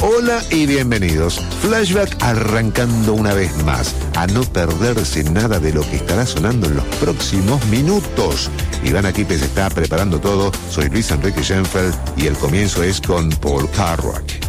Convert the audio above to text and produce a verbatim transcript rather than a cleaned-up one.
Hola y bienvenidos. Flashback arrancando una vez más. A no perderse nada de lo que estará sonando en los próximos minutos. Iván Aquipes está preparando todo. Soy Luis Enrique Schenfeld y el comienzo es con Paul Carrack.